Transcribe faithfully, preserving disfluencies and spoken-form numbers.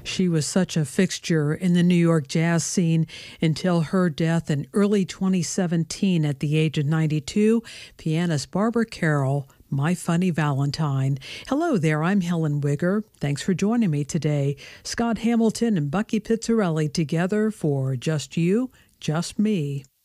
She was such a fixture in the New York jazz scene until her death in early twenty seventeen at the age of ninety-two. Pianist Barbara Carroll, My Funny Valentine. Hello there, I'm Helen Wigger. Thanks for joining me today. Scott Hamilton and Bucky Pizzarelli together for Just You, Just Me.